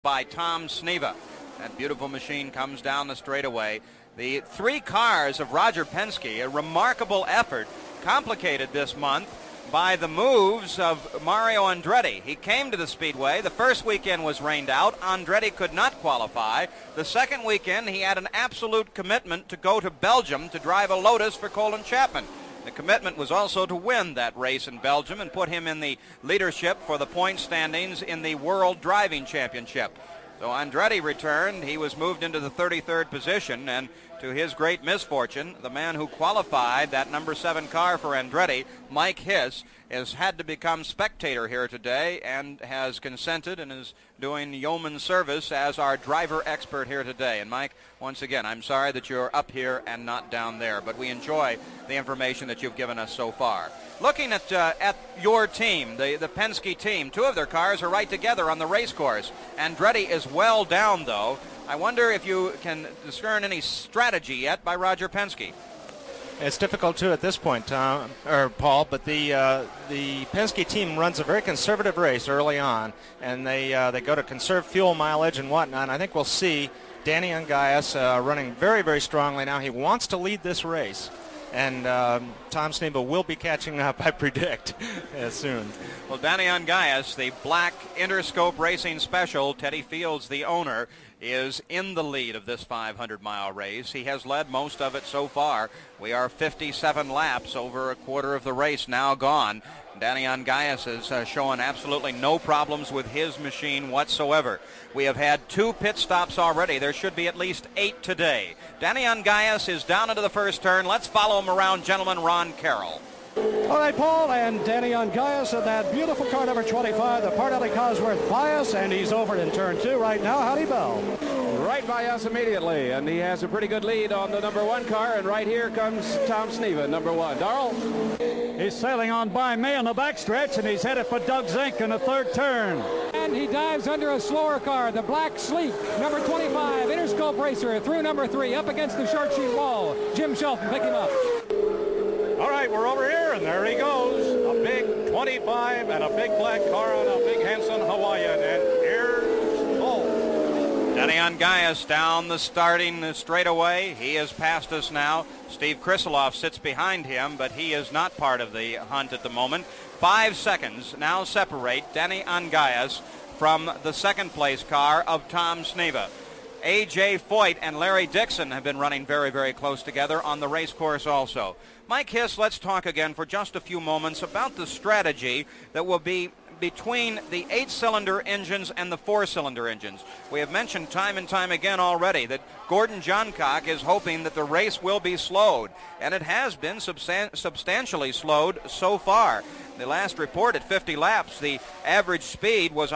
by Tom Sneva. That beautiful machine comes down the straightaway. The three cars of Roger Penske, a remarkable effort, complicated this month by the moves of Mario Andretti. He came to the Speedway. The first weekend was rained out. Andretti could not qualify. The second weekend, he had an absolute commitment to go to Belgium to drive a Lotus for Colin Chapman. The commitment was also to win that race in Belgium and put him in the leadership for the point standings in the World Driving Championship. So Andretti returned. He was moved into the 33rd position, and to his great misfortune, the man who qualified that number 7 car for Andretti, Mike Hiss, has had to become spectator here today and has consented and is doing yeoman service as our driver expert here today. And Mike, once again, I'm sorry that you're up here and not down there, but we enjoy the information that you've given us so far. Looking at your team, the Penske team, 2 of their cars are right together on the race course. Andretti is well down, though. I wonder if you can discern any strategy yet by Roger Penske. It's difficult to at this point, Paul, but the Penske team runs a very conservative race early on, and they go to conserve fuel mileage and whatnot. And I think we'll see Danny Ungaius running very, very strongly now. He wants to lead this race, and Tom Sneva will be catching up, I predict, soon. Well, Danny Ungaius, the black Interscope Racing Special, Teddy Fields, the owner, is in the lead of this 500-mile race. He has led most of it so far. We are 57 laps, over a quarter of the race now gone. Danny Ungaius is showing absolutely no problems with his machine whatsoever. We have had 2 pit stops already. There should be at least 8 today. Danny Ungaius is down into the first turn. Let's follow him around, gentleman. Ron Carroll. All right, Paul, and Danny Ungaius in that beautiful car number 25, the Parnelli Cosworth bias, and he's over in turn 2 right now. Howdy, Bell. Right by us immediately, and he has a pretty good lead on the number 1 car, and right here comes Tom Sneva, number 1. Darrell? He's sailing on by me on the backstretch, and he's headed for Doug Zink in the 3rd turn. And he dives under a slower car, the black Sleek, number 25, Interscope Racer, through number 3, up against the short sheet wall. Jim Shelton, pick him up. All right, we're over here, and there he goes. A big 25 and a big black car on a big Hanson Hawaiian, and here's Paul. Danny Ungaius down the starting straightaway. He is past us now. Steve Krisiloff sits behind him, but he is not part of the hunt at the moment. 5 seconds now separate Danny Ungaius from the 2nd place car of Tom Sneva. A.J. Foyt and Larry Dixon have been running very, very close together on the race course also. Mike Hiss, let's talk again for just a few moments about the strategy that will be between the 8-cylinder engines and the 4-cylinder engines. We have mentioned time and time again already that Gordon Johncock is hoping that the race will be slowed, and it has been substantially slowed so far. The last report at 50 laps, the average speed was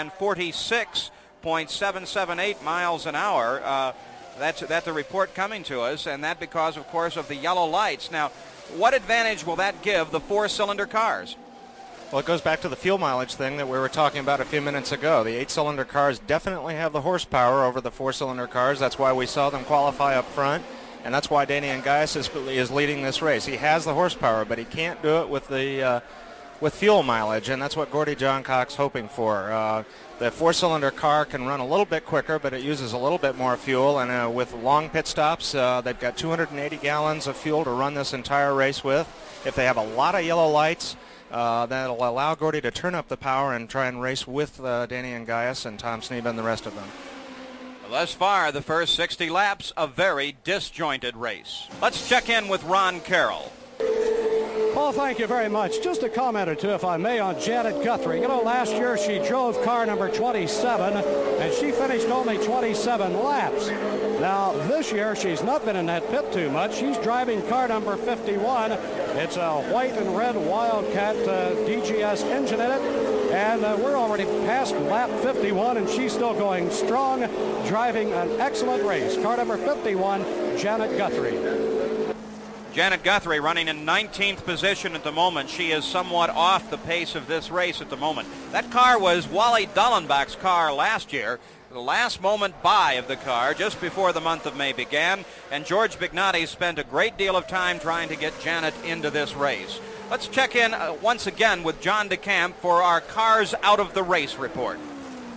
146.778 miles an hour. That's the report coming to us, and that because, of course, of the yellow lights. Now, what advantage will that give the 4-cylinder cars? Well, it goes back to the fuel mileage thing that we were talking about a few minutes ago. The 8-cylinder cars definitely have the horsepower over the 4-cylinder cars. That's why we saw them qualify up front, and that's why Danny Ungaius is leading this race. He has the horsepower, but he can't do it with the with fuel mileage, and that's what Gordy Johncock's hoping for. The 4-cylinder car can run a little bit quicker, but it uses a little bit more fuel, and with long pit stops, they've got 280 gallons of fuel to run this entire race with. If they have a lot of yellow lights, that'll allow Gordy to turn up the power and try and race with Danny Ungaius and Tom Sneva and the rest of them. Thus far, the first 60 laps, a very disjointed race. Let's check in with Ron Carroll. Paul, thank you very much. Just a comment or two, if I may, on Janet Guthrie. You know, last year she drove car number 27, and she finished only 27 laps. Now, this year she's not been in that pit too much. She's driving car number 51. It's a white and red Wildcat DGS engine in it, and we're already past lap 51, and she's still going strong, driving an excellent race. Car number 51, Janet Guthrie. Janet Guthrie running in 19th position at the moment. She is somewhat off the pace of this race at the moment. That car was Wally Dallenbach's car last year. The last moment buy of the car just before the month of May began, and George Bignotti spent a great deal of time trying to get Janet into this race. Let's check in once again with John DeCamp for our Cars Out of the Race report.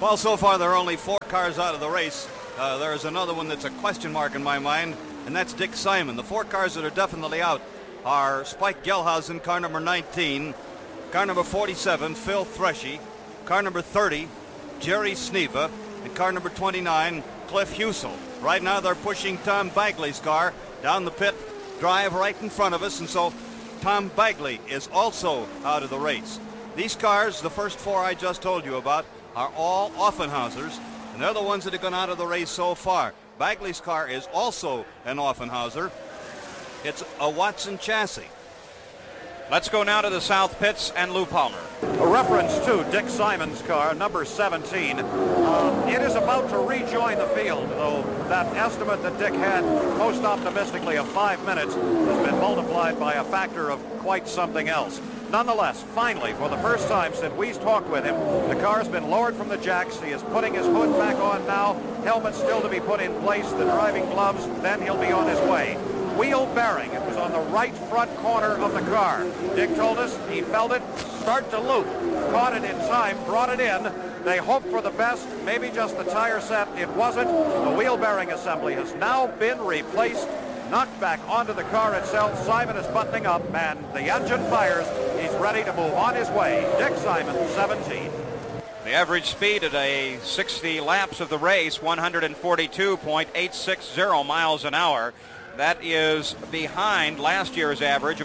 Well, so far there are only 4 cars out of the race. There's another one that's a question mark in my mind, and that's Dick Simon. The 4 cars that are definitely out are Spike Gelhausen, car number 19, car number 47, Phil Threshy, car number 30, Jerry Sneva, and car number 29, Cliff Husel. Right now they're pushing Tom Bagley's car down the pit drive right in front of us, and so Tom Bagley is also out of the race. These cars, the first 4 I just told you about, are all Offenhausers, and they're the ones that have gone out of the race so far. Bagley's car is also an Offenhauser. It's a Watson chassis. Let's go now to the south pits and Lou Palmer. A reference to Dick Simon's car, number 17. It is about to rejoin the field, though that estimate that Dick had most optimistically of 5 minutes has been multiplied by a factor of quite something else. Nonetheless, finally, for the first time since we talked with him, the car's been lowered from the jacks. He is putting his hood back on now. Helmet still to be put in place, the driving gloves, then he'll be on his way. Wheel bearing, it was on the right front corner of the car. Dick told us he felt it start to loop, caught it in time, brought it in. They hoped for the best, maybe just the tire set. It wasn't. The wheel bearing assembly has now been replaced, knocked back onto the car itself. Simon is buttoning up, and the engine fires. He's ready to move on his way. Dick Simon, 17. The average speed at a 60 laps of the race, 142.860 miles an hour. That is behind last year's average of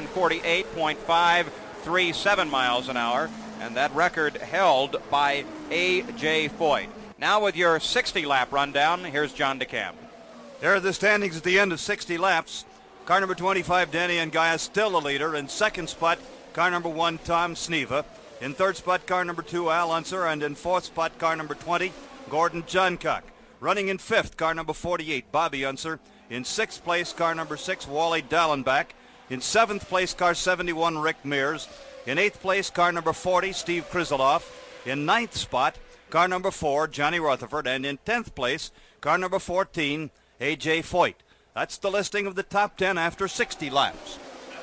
148.537 miles an hour, and that record held by A.J. Foyt. Now with your 60-lap rundown, here's John DeCamp. There are the standings at the end of 60 laps. Car number 25, Danny Angaya, still the leader. In second spot, car number 1, Tom Sneva. In third spot, car number 2, Al Unser. And in fourth spot, car number 20, Gordon Johncock. Running in fifth, car number 48, Bobby Unser. In sixth place, car number 6, Wally Dallenbach. In seventh place, car 71, Rick Mears. In eighth place, car number 40, Steve Krizeloff. In ninth spot, car number 4, Johnny Rutherford. And in 10th place, car number 14, A.J. Foyt. That's the listing of the top 10 after 60 laps.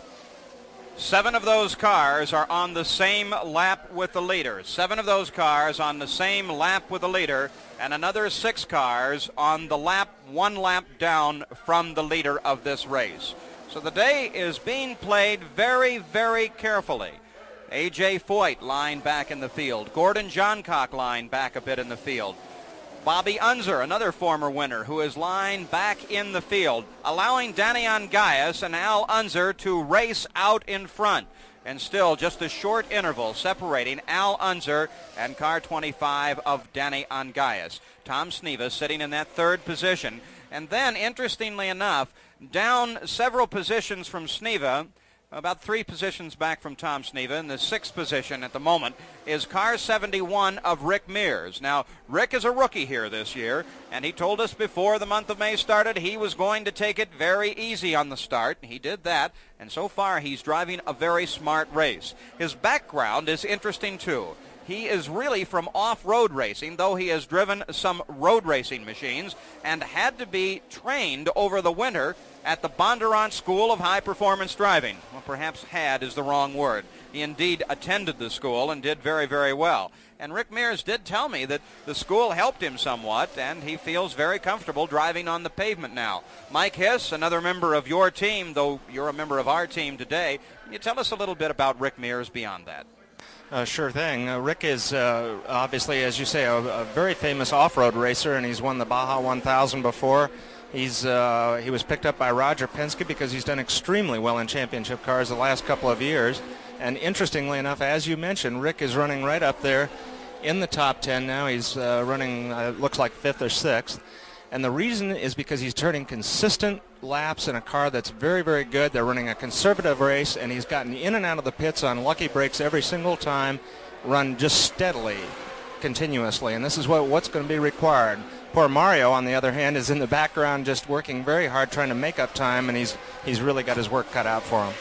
7 of those cars are on the same lap with the leader. 7 of those cars on the same lap with the leader, and another 6 cars on the lap, 1 lap down from the leader of this race. So the day is being played very, very carefully. A.J. Foyt lying back in the field. Gordon Johncock lying back a bit in the field. Bobby Unser, another former winner, who is lying back in the field, allowing Danny Angayas and Al Unser to race out in front. And still just a short interval separating Al Unser and car 25 of Danny Angayas. Tom Sneva sitting in that third position. And then, interestingly enough, down several positions from Sneva, about 3 positions back from Tom Sneva. In the 6th position at the moment is car 71 of Rick Mears. Now, Rick is a rookie here this year, and he told us before the month of May started he was going to take it very easy on the start. He did that, and so far he's driving a very smart race. His background is interesting, too. He is really from off-road racing, though he has driven some road racing machines and had to be trained over the winter at the Bondurant School of High Performance Driving. Well, perhaps had is the wrong word. He indeed attended the school and did very, very well. And Rick Mears did tell me that the school helped him somewhat, and he feels very comfortable driving on the pavement now. Mike Hiss, another member of your team, though you're a member of our team today, can you tell us a little bit about Rick Mears beyond that? Sure thing. Rick is obviously, as you say, a very famous off-road racer, and he's won the Baja 1000 before. He was picked up by Roger Penske because he's done extremely well in championship cars the last couple of years. And interestingly enough, as you mentioned, Rick is running right up there in the top 10 now. He's running, looks like 5th or 6th. And the reason is because he's turning consistent laps in a car that's very, very good. They're running a conservative race, and he's gotten in and out of the pits on lucky breaks every single time, run just steadily, continuously. And this is what's going to be required. Poor Mario, on the other hand, is in the background just working very hard trying to make up time, and he's really got his work cut out for him.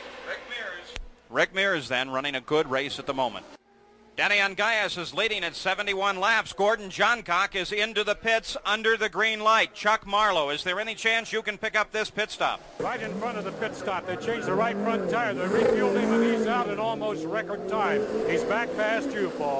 Rick Mears then running a good race at the moment. Danny Angayas is leading at 71 laps. Gordon Johncock is into the pits under the green light. Chuck Marlowe, is there any chance you can pick up this pit stop? Right in front of the pit stop. They changed the right front tire. They refueled him, and he's out in almost record time. He's back past you, Paul.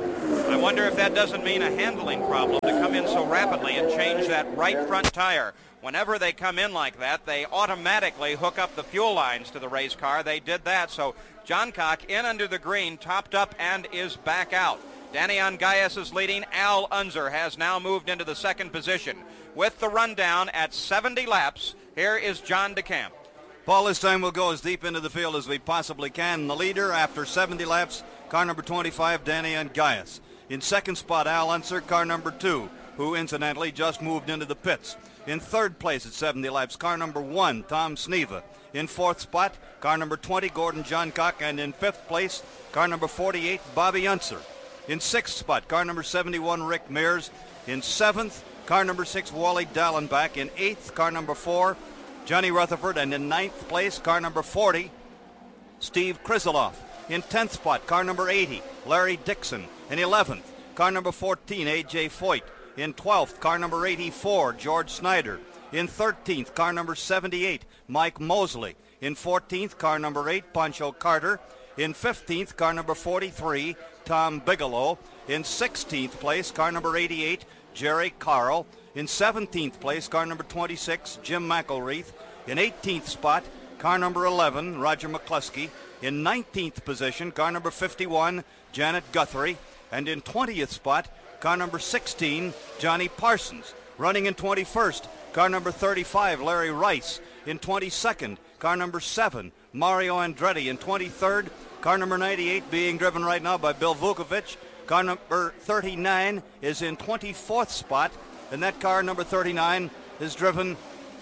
I wonder if that doesn't mean a handling problem to come in so rapidly and change that right front tire. Whenever they come in like that, they automatically hook up the fuel lines to the race car. They did that, so Johncock in under the green, topped up, and is back out. Daniel Gaius is leading. Al Unser has now moved into the second position. With the rundown at 70 laps, here is John DeCamp. Paul, this time we'll go as deep into the field as we possibly can. The leader after 70 laps, car number 25, Daniel Gaius. In second spot, Al Unser, car number 2, who incidentally just moved into the pits. In third place at 70 laps, car number 1, Tom Sneva. In fourth spot, car number 20, Gordon Johncock. And in fifth place, car number 48, Bobby Unser. In sixth spot, car number 71, Rick Mears. In seventh, car number 6, Wally Dallenbach. In eighth, car number 4, Johnny Rutherford. And in ninth place, car number 40, Steve Krizeloff. In 10th spot, car number 80, Larry Dixon. In 11th, car number 14, A.J. Foyt. In 12th, car number 84, George Snyder. In 13th, car number 78, Mike Mosley. In 14th, car number 8, Pancho Carter. In 15th, car number 43, Tom Bigelow. In 16th place, car number 88, Jerry Carl. In 17th place, car number 26, Jim McElreath. In 18th spot, car number 11, Roger McCluskey. In 19th position, car number 51, Janet Guthrie. And in 20th spot, car number 16, Johnny Parsons. Running in 21st, car number 35, Larry Rice. In 22nd, car number 7, Mario Andretti. In 23rd, car number 98 being driven right now by Bill Vukovic. Car number 39 is in 24th spot, and that car number 39 is driven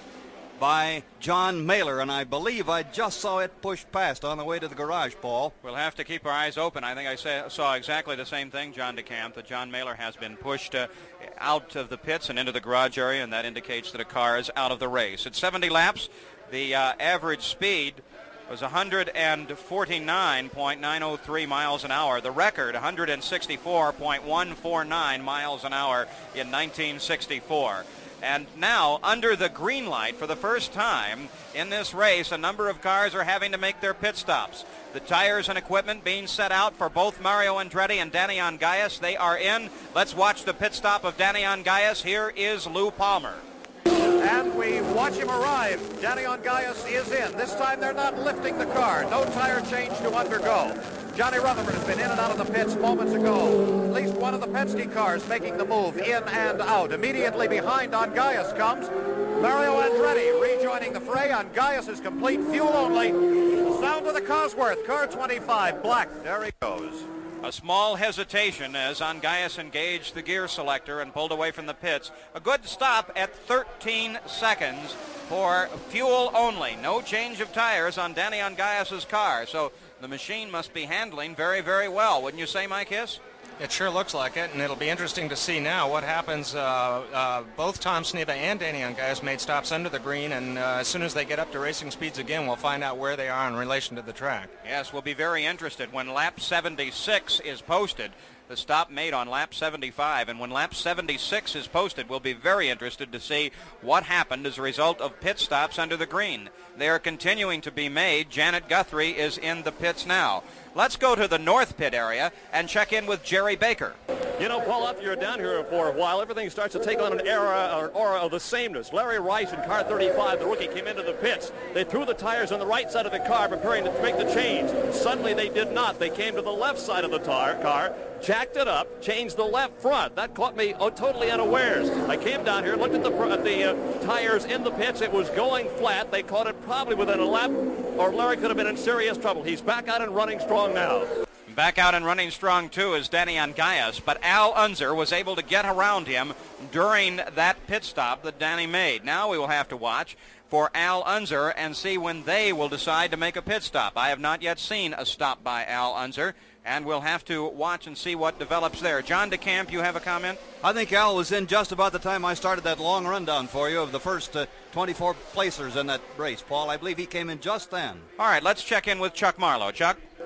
by John Mailer, and I believe I just saw it push past on the way to the garage, Paul. We'll have to keep our eyes open. I think I saw exactly the same thing, John DeCamp, that John Mailer has been pushed out of the pits and into the garage area, and that indicates that a car is out of the race. At 70 laps, the average speed was 149.903 miles an hour. The record, 164.149 miles an hour in 1964. And now, under the green light, for the first time in this race, a number of cars are having to make their pit stops. The tires and equipment being set out for both Mario Andretti and Daniel Gaius. They are in. Let's watch the pit stop of Daniel Gaius. Here is Lou Palmer. And we watch him arrive. Daniel Gaius is in. This time they're not lifting the car. No tire change to undergo. Johnny Rutherford has been in and out of the pits moments ago. At least one of the Penske cars making the move in and out. Immediately behind on Gaius comes Mario Andretti rejoining the fray on Gaius' complete fuel only. The sound of the Cosworth, car 25, black. There he goes. A small hesitation as Gaius engaged the gear selector and pulled away from the pits. A good stop at 13 seconds for fuel only. No change of tires on Daniel Gaius' car. So the machine must be handling very, very well. Wouldn't you say, Mike Hiss? It sure looks like it, and it'll be interesting to see now what happens. Both Tom Sneva and Daniel Gaius made stops under the green, and as soon as they get up to racing speeds again, we'll find out where they are in relation to the track. Yes, we'll be very interested when lap 76 is posted. The stop made on lap 75, and when lap 76 is posted, we'll be very interested to see what happened as a result of pit stops under the green. They are continuing to be made. Janet Guthrie is in the pits now. Let's go to the north pit area and check in with Jerry Baker. You know, Paul, after you're down here for a while, everything starts to take on an aura of the sameness. Larry Rice in car 35, the rookie, came into the pits. They threw the tires on the right side of the car, preparing to make the change. Suddenly they did not. They came to the left side of the car, jacked it up, changed the left front. That caught me totally unawares. I came down here, looked at the tires in the pits. It was going flat. They caught it probably within a lap, or Larry could have been in serious trouble. He's back out and running strong now. Back out and running strong, too, is Daniel Gaius, but Al Unser was able to get around him during that pit stop that Danny made. Now we will have to watch for Al Unser and see when they will decide to make a pit stop. I have not yet seen a stop by Al Unser, and we'll have to watch and see what develops there. John DeCamp, you have a comment? I think Al was in just about the time I started that long rundown for you of the first 24 placers in that race, Paul. I believe he came in just then. All right, let's check in with Chuck Marlowe. Chuck?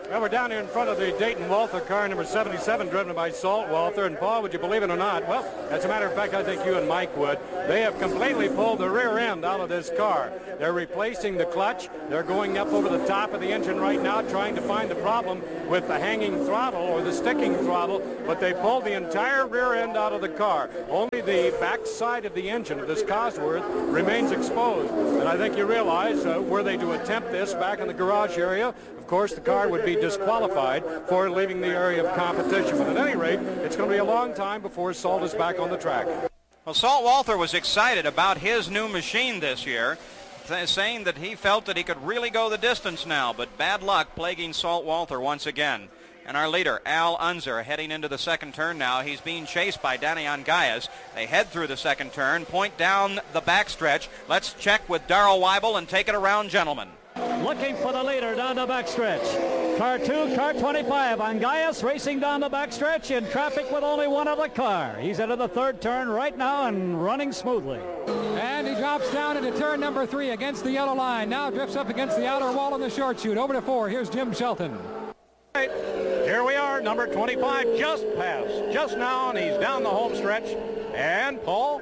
Well, we're down here in front of the Dayton Walther car, number 77, driven by Salt Walther. And, Paul, would you believe it or not? Well, as a matter of fact, I think you and Mike would. They have completely pulled the rear end out of this car. They're replacing the clutch. They're going up over the top of the engine right now, trying to find the problem with the hanging throttle or the sticking throttle. But they pulled the entire rear end out of the car. Only the back side of the engine of this Cosworth remains exposed. And I think you realize, were they to attempt this back in the garage area, of course, the car would be disqualified for leaving the area of competition. But at any rate, it's going to be a long time before Salt is back on the track. Well, Salt Walther was excited about his new machine this year, saying that he felt that he could really go the distance now, but bad luck plaguing Salt Walther once again. And our leader, Al Unser, heading into the second turn now. He's being chased by Danny Ongayas. They head through the second turn, point down the backstretch. Let's check with Darrell Weibel and take it around, gentlemen. Looking for the leader down the backstretch. Car 2, car 25. Ongayas racing down the backstretch in traffic with only one other car. He's into the third turn right now and running smoothly. And he drops down into turn number 3 against the yellow line. Now drifts up against the outer wall in the short chute. Over to 4. Here's Jim Shelton. Right. Here we are, number 25 just passed just now, and he's down the home stretch. And Paul?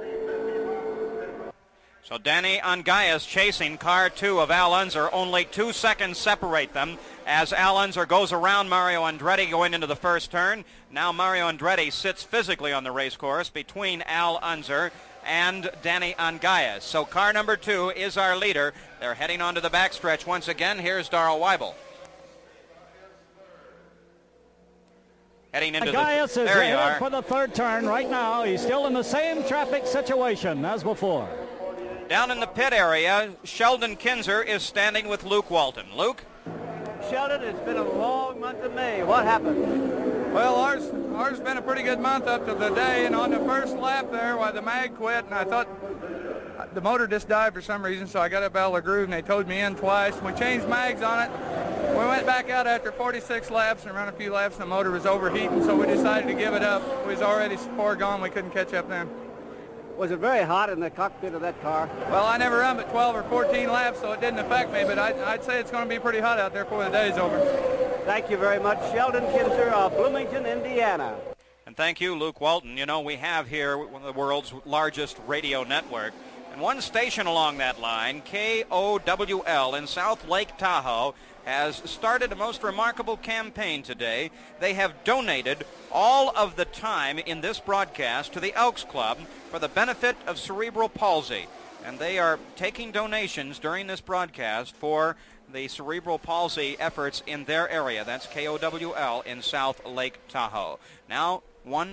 So Danny Ongayas chasing car 2 of Al Unser. Only 2 seconds separate them as Al Unser goes around Mario Andretti going into the first turn. Now Mario Andretti sits physically on the race course between Al Unser and Danny Ongayas. So car number 2 is our leader. They're heading onto the backstretch once again. Here's Darrell Weibel. Heading into Ongayas is there you headed are. for the third turn right now. He's still in the same traffic situation as before. Down in the pit area, Sheldon Kinzer is standing with Luke Walton. Luke? Sheldon, it's been a long month of May. What happened? Well, ours has been a pretty good month up to the day, and on the first lap there, the mag quit, and I thought the motor just died for some reason, so I got up out of the groove, and they towed me in twice. We changed mags on it. We went back out after 46 laps and ran a few laps, and the motor was overheating, so we decided to give it up. We was already far gone. We couldn't catch up then. Was it very hot in the cockpit of that car? Well, I never run but 12 or 14 laps, so it didn't affect me, but I'd say it's going to be pretty hot out there before the day's over. Thank you very much, Sheldon Kinzer of Bloomington, Indiana. And thank you, Luke Walton. You know, we have here one of the world's largest radio network. And one station along that line, KOWL in South Lake Tahoe, has started a most remarkable campaign today. They have donated all of the time in this broadcast to the Elks Club for the benefit of cerebral palsy. And they are taking donations during this broadcast for the cerebral palsy efforts in their area. That's KOWL in South Lake Tahoe. Now,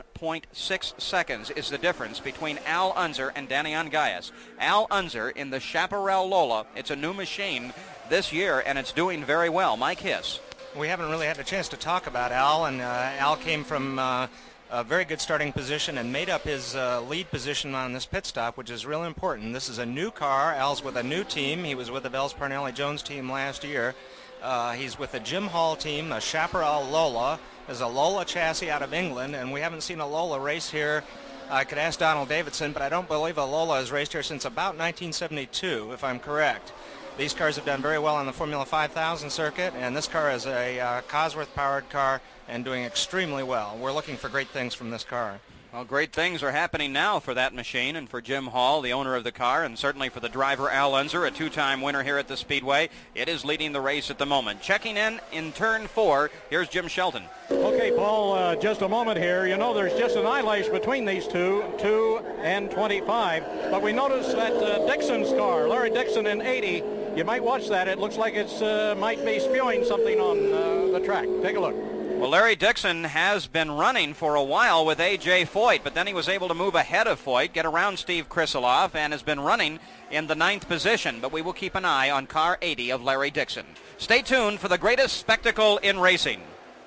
1.6 seconds is the difference between Al Unser and Danny Ongayas. Al Unser in the Chaparral Lola. It's a new machine this year, and it's doing very well. Mike Hiss. We haven't really had a chance to talk about Al, and Al came from a very good starting position and made up his lead position on this pit stop, which is really important. This is a new car. Al's with a new team. He was with the Bells Parnelli Jones team last year. He's with the Jim Hall team, a Chaparral Lola. There's a Lola chassis out of England, and we haven't seen a Lola race here. I could ask Donald Davidson, but I don't believe a Lola has raced here since about 1972, if I'm correct. These cars have done very well on the Formula 5000 circuit, and this car is a Cosworth-powered car and doing extremely well. We're looking for great things from this car. Well, great things are happening now for that machine and for Jim Hall, the owner of the car, and certainly for the driver, Al Unser, a two-time winner here at the Speedway. It is leading the race at the moment. Checking in turn 4, here's Jim Shelton. Okay, Paul, just a moment here. You know, there's just an eyelash between these two and 25. But we noticed that Dixon's car, Larry Dixon in 80, you might watch that. It looks like it's might be spewing something on the track. Take a look. Well, Larry Dixon has been running for a while with A.J. Foyt, but then he was able to move ahead of Foyt, get around Steve Krisilov, and has been running in the 9th position. But we will keep an eye on car 80 of Larry Dixon. Stay tuned for the greatest spectacle in racing.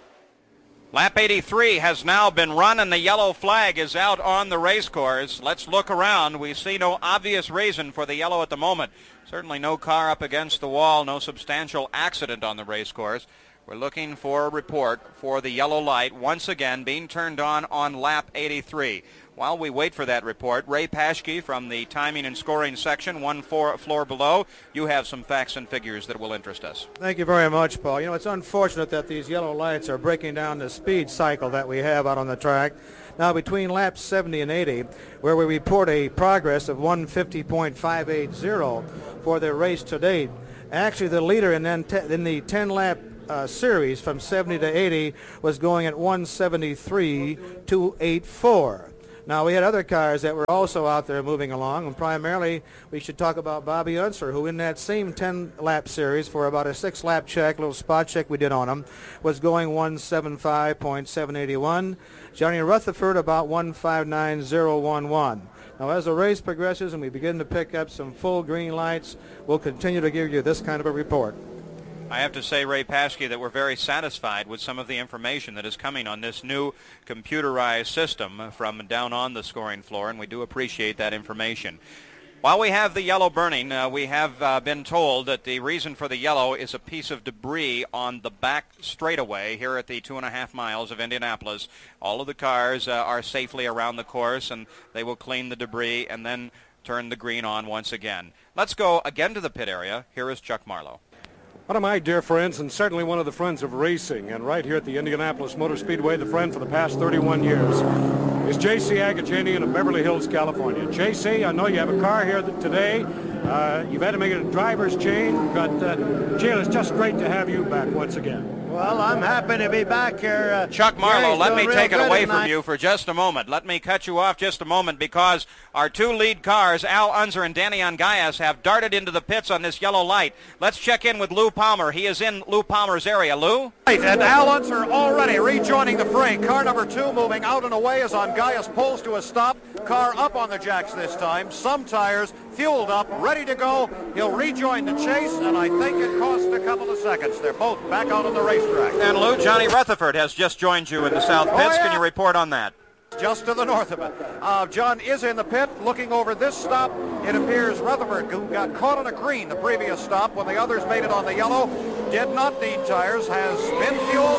Lap 83 has now been run, and the yellow flag is out on the race course. Let's look around. We see no obvious reason for the yellow at the moment. Certainly no car up against the wall, no substantial accident on the race course. We're looking for a report for the yellow light once again being turned on lap 83. While we wait for that report, Ray Paschke from the timing and scoring section, 1 floor below, you have some facts and figures that will interest us. Thank you very much, Paul. You know, it's unfortunate that these yellow lights are breaking down the speed cycle that we have out on the track. Now, between laps 70 and 80, where we report a progress of 150.580 for the race to date, actually the leader in the 10-lap series from 70 to 80 was going at 173.284. Now, we had other cars that were also out there moving along, and primarily we should talk about Bobby Unser, who in that same 10-lap series for about a 6-lap check, little spot check we did on him, was going 175.781. Johnny Rutherford about 159.011. Now, as the race progresses and we begin to pick up some full green lights, we'll continue to give you this kind of a report. I have to say, Ray Paschke, that we're very satisfied with some of the information that is coming on this new computerized system from down on the scoring floor, and we do appreciate that information. While we have the yellow burning, we have been told that the reason for the yellow is a piece of debris on the back straightaway here at the 2.5 miles of Indianapolis. All of the cars are safely around the course, and they will clean the debris and then turn the green on once again. Let's go again to the pit area. Here is Chuck Marlowe. One of my dear friends, and certainly one of the friends of racing, and right here at the Indianapolis Motor Speedway, the friend for the past 31 years, is J.C. Agajanian of Beverly Hills, California. J.C., I know you have a car here today. You've had to make it a driver's change, but Jill, it's just great to have you back once again. Well, I'm happy to be back here. Chuck Marlowe, let me take it away from you for just a moment. Let me cut you off just a moment because our two lead cars, Al Unser and Danny Ongayas, have darted into the pits on this yellow light. Let's check in with Lou Palmer. He is in Lou Palmer's area. Lou? Right, and Al Unser already rejoining the fray. Car number 2 moving out and away as Ongayas pulls to a stop. Car up on the jacks this time. Some tires fueled up, ready to go. He'll rejoin the chase, and I think it cost a couple of seconds. They're both back out on the racetrack. And Lou, Johnny Rutherford has just joined you in the south pits. Yeah. Can you report on that? Just to the north of it. John is in the pit looking over this stop. It appears Rutherford, who got caught on a green the previous stop when the others made it on the yellow, did not need tires, has been fueled.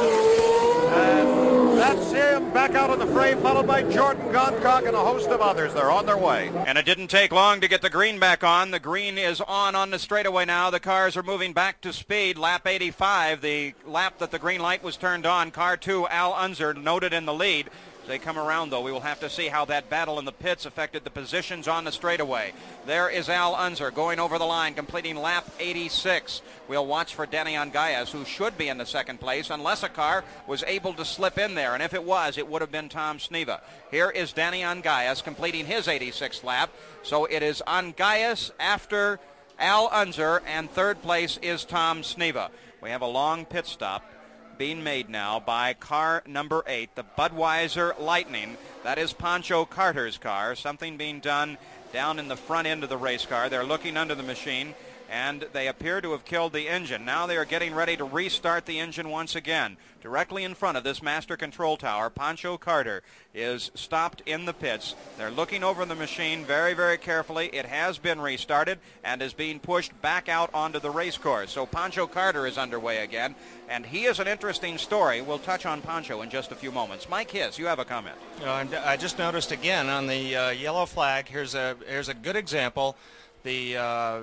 And that's him back out on the fray, followed by Jordan Goncock and a host of others. They're on their way. And it didn't take long to get the green back on. The green is on the straightaway now. The cars are moving back to speed. Lap 85, the lap that the green light was turned on. Car 2, Al Unser, noted in the lead. As they come around, though, we will have to see how that battle in the pits affected the positions on the straightaway. There is Al Unser going over the line, completing lap 86. We'll watch for Danny Ongayas, who should be in the second place, unless a car was able to slip in there. And if it was, it would have been Tom Sneva. Here is Danny Ongayas completing his 86th lap. So it is Ongayas after Al Unser, and third place is Tom Sneva. We have a long pit stop being made now by car number 8, the Budweiser Lightning. That is Pancho Carter's car. Something being done down in the front end of the race car. They're looking under the machine, and they appear to have killed the engine. Now they are getting ready to restart the engine once again. Directly in front of this master control tower, Pancho Carter is stopped in the pits. They're looking over the machine very, very carefully. It has been restarted and is being pushed back out onto the race course. So Pancho Carter is underway again, and he is an interesting story. We'll touch on Pancho in just a few moments. Mike Hiss, you have a comment. I just noticed again on the yellow flag, here's a good example. The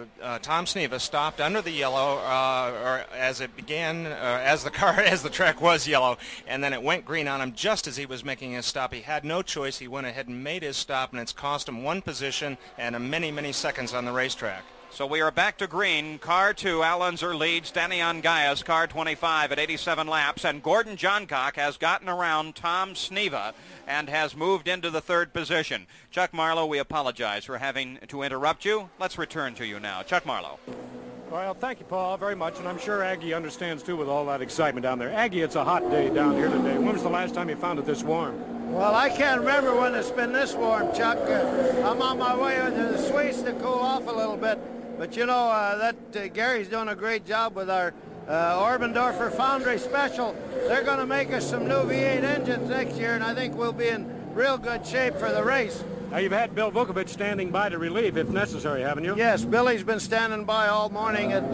Tom Sneva stopped under the yellow, or as it began, as the track was yellow, and then it went green on him just as he was making his stop. He had no choice. He went ahead and made his stop, and it's cost him one position and many, many seconds on the racetrack. So we are back to green. Car 2, Al Unser leads Danny Ongayas, car 25 at 87 laps, and Gordon Johncock has gotten around Tom Sneva and has moved into the third position. Chuck Marlowe, we apologize for having to interrupt you. Let's return to you now. Chuck Marlowe. Well, thank you, Paul, very much, and I'm sure Aggie understands, too, with all that excitement down there. Aggie, it's a hot day down here today. When was the last time you found it this warm? Well, I can't remember when it's been this warm, Chuck. I'm on my way to the Swiss to cool off a little bit. But, you know, Gary's doing a great job with our Orbendorfer Foundry Special. They're going to make us some new V8 engines next year, and I think we'll be in real good shape for the race. Now, you've had Bill Vukovich standing by to relieve if necessary, haven't you? Yes, Billy's been standing by all morning, and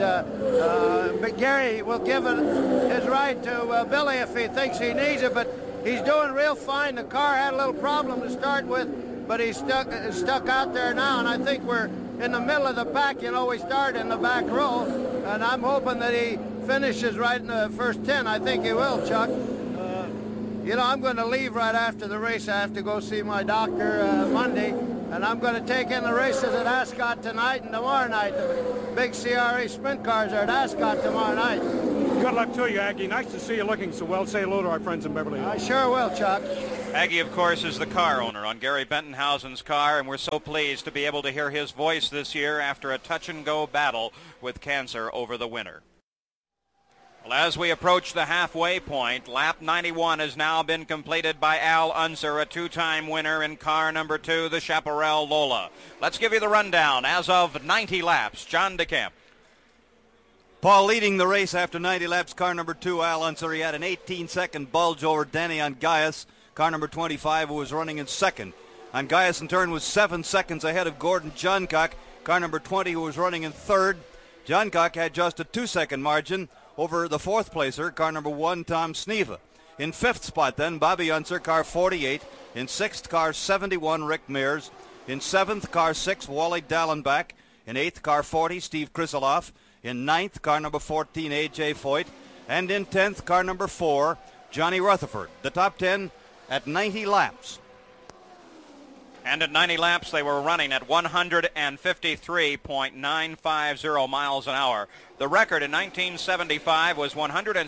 but Gary will give it his ride to Billy if he thinks he needs it, but he's doing real fine. The car had a little problem to start with, but he's stuck out there now, and I think we're in the middle of the pack. You know, we started in the back row, and I'm hoping that he finishes right in the first 10. I think he will, Chuck. You know, I'm going to leave right after the race. I have to go see my doctor Monday, and I'm going to take in the races at Ascot tonight and tomorrow night. The big CRA sprint cars are at Ascot tomorrow night. Good luck to you, Aggie. Nice to see you looking so well. Say hello to our friends in Beverly Hills. I sure will, Chuck. Aggie, of course, is the car owner on Gary Bentonhausen's car, and we're so pleased to be able to hear his voice this year after a touch-and-go battle with cancer over the winter. Well, as we approach the halfway point, lap 91 has now been completed by Al Unser, a two-time winner in car number 2, the Chaparral Lola. Let's give you the rundown. As of 90 laps, John DeCamp. Paul leading the race after 90 laps, car number 2, Al Unser. He had an 18-second bulge over Danny Angayas, car number 25, who was running in second. Angayas, in turn, was 7 seconds ahead of Gordon Johncock, car number 20, who was running in third. Johncock had just a 2-second margin over the fourth placer, car number 1, Tom Sneva. In fifth spot then, Bobby Unser, car 48. In sixth, car 71, Rick Mears. In seventh, car 6, Wally Dallenbach. In eighth, car 40, Steve Krisiloff. In ninth, car number 14, A.J. Foyt. And in 10th, car number 4, Johnny Rutherford. The top 10 at 90 laps. And at 90 laps, they were running at 153.950 miles an hour. The record in 1975 was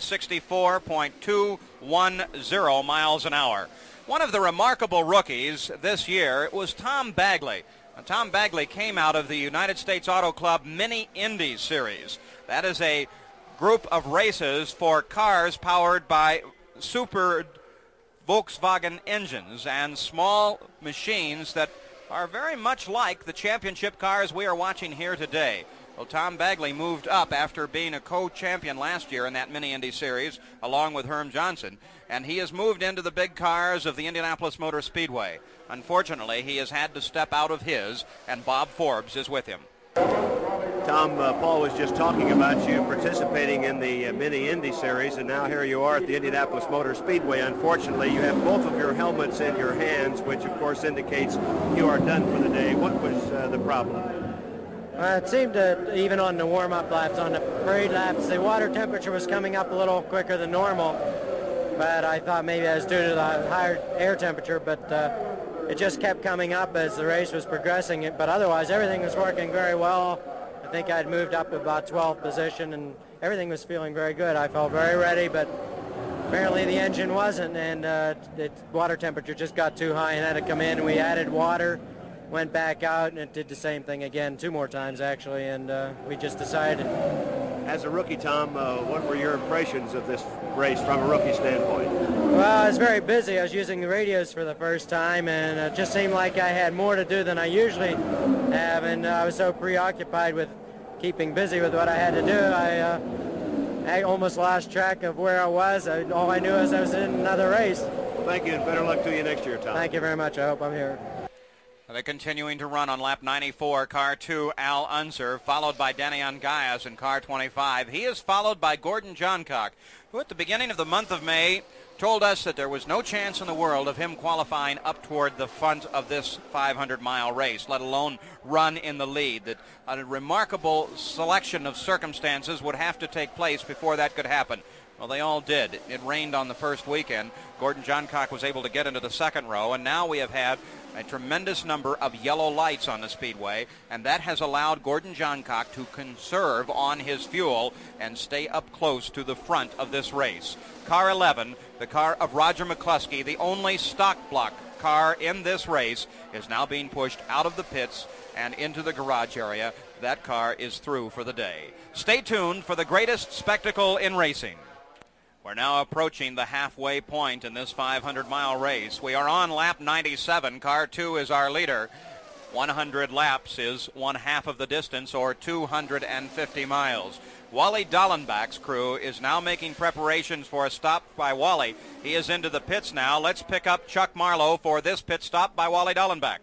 164.210 miles an hour. One of the remarkable rookies this year was Tom Bagley. Now, Tom Bagley came out of the United States Auto Club Mini Indy Series. That is a group of races for cars powered by super Volkswagen engines and small machines that are very much like the championship cars we are watching here today. Well, Tom Bagley moved up after being a co-champion last year in that Mini Indy Series along with Herm Johnson, and he has moved into the big cars of the Indianapolis Motor Speedway. Unfortunately, he has had to step out of his, and Bob Forbes is with him. Tom, Paul was just talking about you participating in the Mini Indy Series, and now here you are at the Indianapolis Motor Speedway. Unfortunately, you have both of your helmets in your hands, which of course indicates you are done for the day. What was the problem? It seemed to, even on the warm-up laps, on the parade laps, the water temperature was coming up a little quicker than normal, but I thought maybe that was due to the higher air temperature, but it just kept coming up as the race was progressing, but otherwise everything was working very well. I think I'd moved up to about 12th position, and everything was feeling very good. I felt very ready, but apparently the engine wasn't, and the water temperature just got too high and had to come in. We added water, went back out, and it did the same thing again 2 more times, actually, and we just decided. As a rookie, Tom, what were your impressions of this race from a rookie standpoint? Well, I was very busy. I was using the radios for the first time, and it just seemed like I had more to do than I usually have, and I was so preoccupied with keeping busy with what I had to do, I almost lost track of where I was. All I knew is I was in another race. Well, thank you, and better luck to you next year, Tom. Thank you very much. I hope I'm here. They're continuing to run on lap 94, car 2, Al Unser, followed by Danny Angayas in car 25. He is followed by Gordon Johncock, who at the beginning of the month of May told us that there was no chance in the world of him qualifying up toward the front of this 500-mile race, let alone run in the lead, that a remarkable selection of circumstances would have to take place before that could happen. Well, they all did. It rained on the first weekend. Gordon Johncock was able to get into the second row, and now we have had a tremendous number of yellow lights on the speedway, and that has allowed Gordon Johncock to conserve on his fuel and stay up close to the front of this race. Car 11, the car of Roger McCluskey, the only stock block car in this race, is now being pushed out of the pits and into the garage area. That car is through for the day. Stay tuned for the greatest spectacle in racing. We're now approaching the halfway point in this 500-mile race. We are on lap 97. Car 2 is our leader. 100 laps is 1/2 of the distance, or 250 miles. Wally Dallenbach's crew is now making preparations for a stop by Wally. He is into the pits now. Let's pick up Chuck Marlowe for this pit stop by Wally Dallenbach.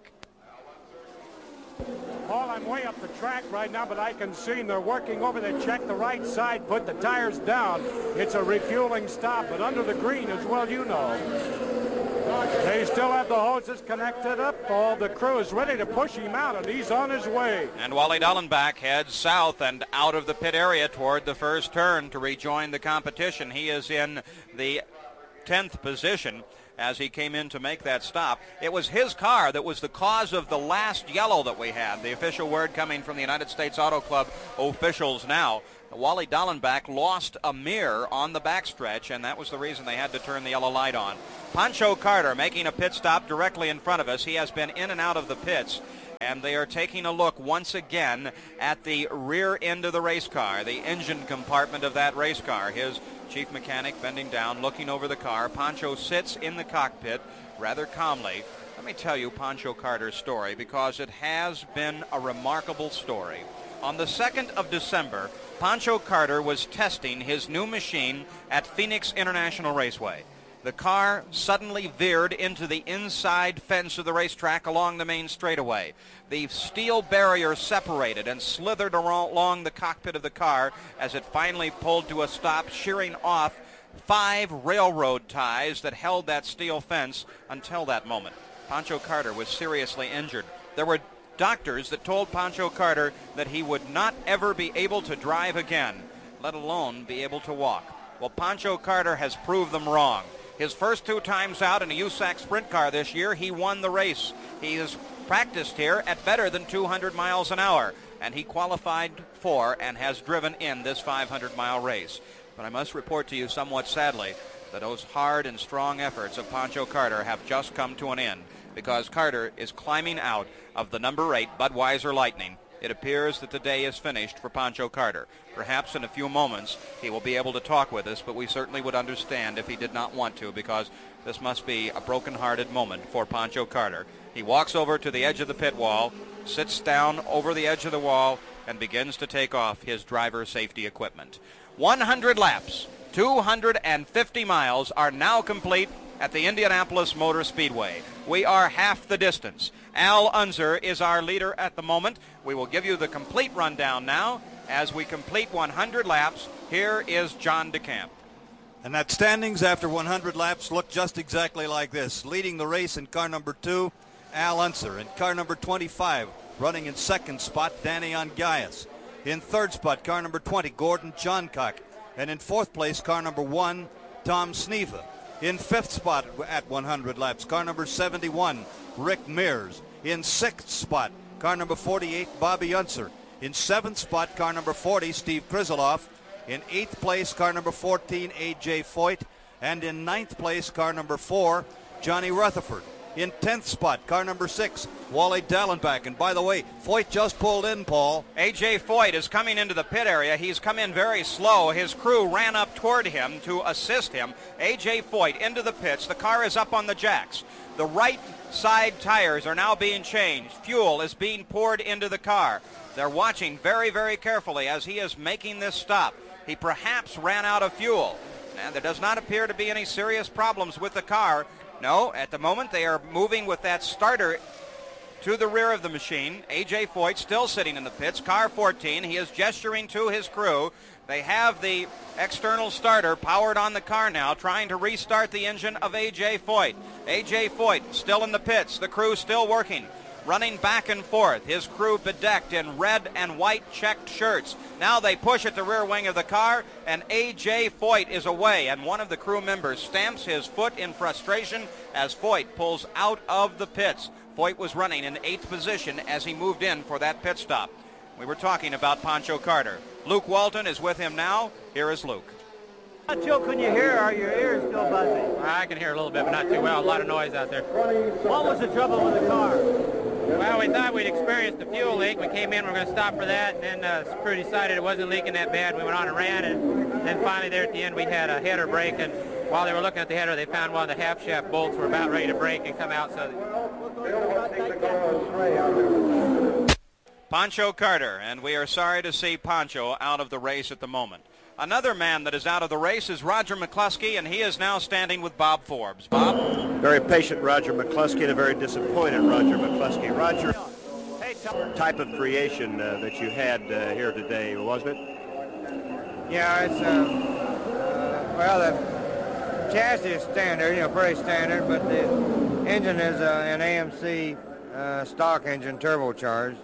Paul, I'm way up the track right now, but I can see they're working over there. Check the right side, put the tires down. It's a refueling stop, but under the green as well, you know. They still have the hoses connected up. All the crew is ready to push him out, and he's on his way. And Wally Dallenbach heads south and out of the pit area toward the first turn to rejoin the competition. He is in the 10th position as he came in to make that stop. It was his car that was the cause of the last yellow that we had. The official word coming from the United States Auto Club officials now. Wally Dallenbach lost a mirror on the backstretch, and that was the reason they had to turn the yellow light on. Pancho Carter making a pit stop directly in front of us. He has been in and out of the pits, and they are taking a look once again at the rear end of the race car, the engine compartment of that race car. His chief mechanic bending down, looking over the car. Pancho sits in the cockpit rather calmly. Let me tell you Pancho Carter's story, because it has been a remarkable story. On the 2nd of December, Pancho Carter was testing his new machine at Phoenix International Raceway. The car suddenly veered into the inside fence of the racetrack along the main straightaway. The steel barrier separated and slithered along the cockpit of the car as it finally pulled to a stop, shearing off 5 railroad ties that held that steel fence until that moment. Pancho Carter was seriously injured. There were doctors that told Pancho Carter that he would not ever be able to drive again, let alone be able to walk. Well, Pancho Carter has proved them wrong. His first 2 times out in a USAC sprint car this year, he won the race. He has practiced here at better than 200 miles an hour, and he qualified for and has driven in this 500-mile race. But I must report to you somewhat sadly that those hard and strong efforts of Pancho Carter have just come to an end, because Carter is climbing out of the number 8 Budweiser Lightning. It appears that the day is finished for Pancho Carter. Perhaps in a few moments he will be able to talk with us, but we certainly would understand if he did not want to, because this must be a broken-hearted moment for Pancho Carter. He walks over to the edge of the pit wall, sits down over the edge of the wall, and begins to take off his driver safety equipment. 100 laps, 250 miles are now complete at the Indianapolis Motor Speedway. We are half the distance. Al Unser is our leader at the moment. We will give you the complete rundown now as we complete 100 laps. Here is John DeCamp. And that standings after 100 laps look just exactly like this. Leading the race in car number 2, Al Unser. In car number 25, running in second spot, Danny Ongaias. In third spot, car number 20, Gordon Johncock. And in fourth place, car number 1, Tom Sneva. In fifth spot at 100 laps, car number 71, Rick Mears. In sixth spot, car number 48, Bobby Unser. In seventh spot, car number 40, Steve Krizeloff. In eighth place, car number 14, A.J. Foyt. And in ninth place, car number 4, Johnny Rutherford. In 10th spot, car number 6, Wally Dallenbach. And by the way, Foyt just pulled in, Paul. A.J. Foyt is coming into the pit area. He's come in very slow. His crew ran up toward him to assist him. A.J. Foyt into the pits. The car is up on the jacks. The right side tires are now being changed. Fuel is being poured into the car. They're watching very, very carefully as he is making this stop. He perhaps ran out of fuel. And there does not appear to be any serious problems with the car. No, at the moment they are moving with that starter to the rear of the machine. A.J. Foyt still sitting in the pits, car 14. He is gesturing to his crew. They have the external starter powered on the car now, trying to restart the engine of A.J. Foyt. A.J. Foyt still in the pits, the crew still working, running back and forth, his crew bedecked in red and white checked shirts. Now they push at the rear wing of the car, and A.J. Foyt is away, and one of the crew members stamps his foot in frustration as Foyt pulls out of the pits. Foyt was running in 8th position as he moved in for that pit stop. We were talking about Pancho Carter. Luke Walton is with him now. Here is Luke. How much can you hear? Are your ears still buzzing? I can hear a little bit, but not too well. A lot of noise out there. What was the trouble with the car? Well, we thought we'd experienced a fuel leak. We came in, we were going to stop for that, and then the crew decided it wasn't leaking that bad. We went on and ran, and then finally there at the end we had a header break, and while they were looking at the header, they found one of the half shaft bolts were about ready to break and come out. So Pancho Carter, and we are sorry to see Pancho out of the race at the moment. Another man that is out of the race is Roger McCluskey, and he is now standing with Bob Forbes. Bob? Very patient Roger McCluskey and a very disappointed Roger McCluskey. Roger, type of creation that you had here today, wasn't it? Yeah, it's, well, chassis is standard, pretty standard, but the engine is an AMC stock engine turbocharged.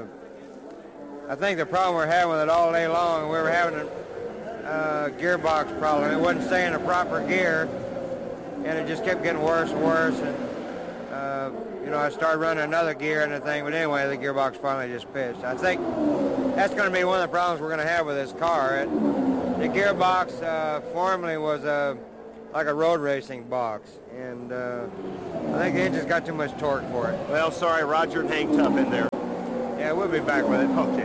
I think the problem we're having with it all day long, we were having a gearbox problem. It wouldn't stay in the proper gear, and it just kept getting worse and worse. And I started running another gear and the thing, but anyway, the gearbox finally just pitched. I think that's going to be one of the problems we're going to have with this car. The gearbox formerly was like a road racing box, and I think the engine's got too much torque for it. Well, sorry, Roger, hang tough in there. Yeah, we'll be back with it. Okay.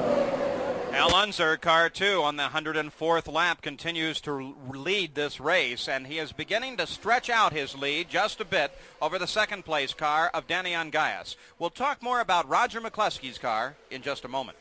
Al Unser, car 2 on the 104th lap, continues to lead this race, and he is beginning to stretch out his lead just a bit over the second place car of Danny Ongayas. We'll talk more about Roger McCluskey's car in just a moment.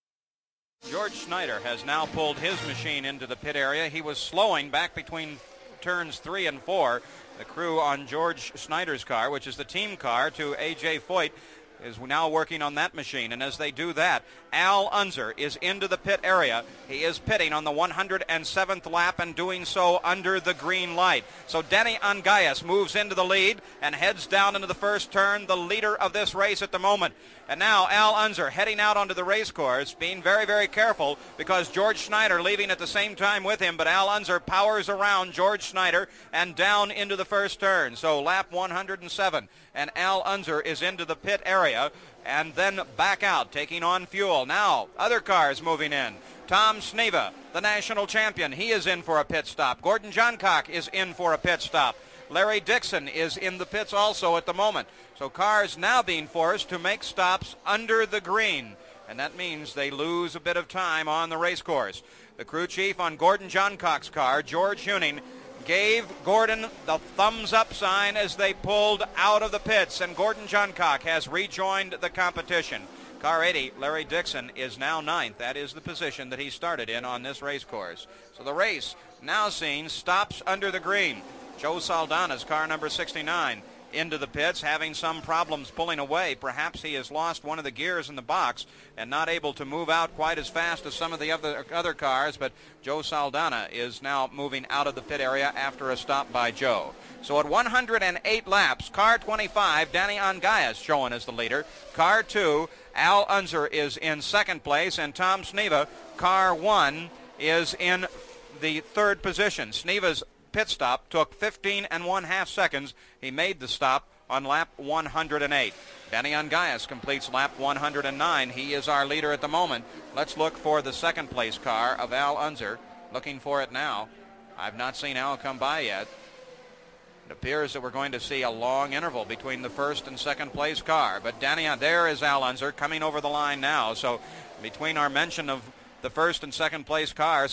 George Schneider has now pulled his machine into the pit area. He was slowing back between turns 3 and 4. The crew on George Schneider's car, which is the team car to A.J. Foyt, is now working on that machine, and as they do that, Al Unser is into the pit area. He is pitting on the 107th lap and doing so under the green light. So Danny Ongayas moves into the lead and heads down into the first turn, the leader of this race at the moment. And now Al Unser heading out onto the race course, being very, very careful because George Schneider leaving at the same time with him, but Al Unser powers around George Schneider and down into the first turn. So lap 107, and Al Unser is into the pit area and then back out, taking on fuel. Now, other cars moving in. Tom Sneva, the national champion, he is in for a pit stop. Gordon Johncock is in for a pit stop. Larry Dixon is in the pits also at the moment. So cars now being forced to make stops under the green, and that means they lose a bit of time on the race course. The crew chief on Gordon Johncock's car, George Huning, gave Gordon the thumbs-up sign as they pulled out of the pits, and Gordon Johncock has rejoined the competition. Car 80, Larry Dixon, is now 9th. That is the position that he started in on this race course. So the race now seeing stops under the green. Joe Saldana's car number 69 into the pits, having some problems pulling away. Perhaps he has lost one of the gears in the box and not able to move out quite as fast as some of the other cars, but Joe Saldana is now moving out of the pit area after a stop by Joe. So at 108 laps, car 25, Danny Ongayas showing as the leader. Car 2, Al Unser is in second place, and Tom Sneva, car 1, is in the third position. Sneva's pit stop took 15.5 seconds. He made the stop on lap 108. Danny Ongayas completes lap 109. He is our leader at the moment. Let's look for the second place car of Al Unser. Looking for it now. I've not seen Al come by yet. It appears that we're going to see a long interval between the first and second place car. But there is Al Unser coming over the line now. So between our mention of the first and second place cars,